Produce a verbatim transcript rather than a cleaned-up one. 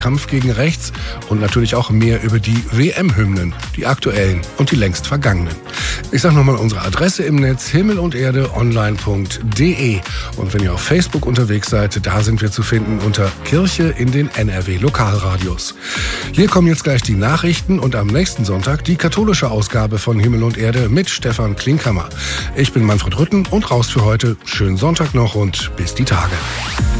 Kampf gegen Rechts und natürlich auch mehr über die W M-Hymnen, die aktuellen und die längst vergangenen. Ich sage nochmal unsere Adresse im Netz, himmel und erde online punkt de. Und wenn ihr auf Facebook unterwegs seid, da sind wir zu finden unter Kirche in den N R W Lokalradios. Hier kommen jetzt gleich die Nachrichten und am nächsten Sonntag die katholische Ausgabe von Himmel und Erde mit Stefan Klinkhammer. Ich bin Manfred Rütten und raus für heute. Schönen Sonntag noch und bis die Tage.